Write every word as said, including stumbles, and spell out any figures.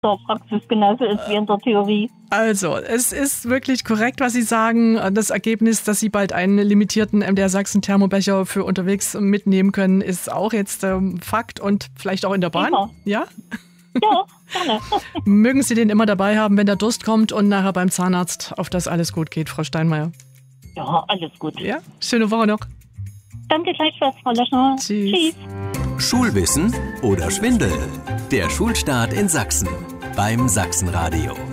der Praxis genauso ist wie in der Theorie. Also, es ist wirklich korrekt, was Sie sagen. Das Ergebnis, dass Sie bald einen limitierten M D R Sachsen Thermobecher für unterwegs mitnehmen können, ist auch jetzt ähm, Fakt und vielleicht auch in der Bahn. Ja? Ja, gerne. Mögen Sie den immer dabei haben, wenn der Durst kommt und nachher beim Zahnarzt, auf das alles gut geht, Frau Steinmeier. Ja, alles gut. Ja, schöne Woche noch. Danke gleichfalls, Frau Löschner. Tschüss. Tschüss. Schulwissen oder Schwindel? Der Schulstart in Sachsen beim Sachsenradio.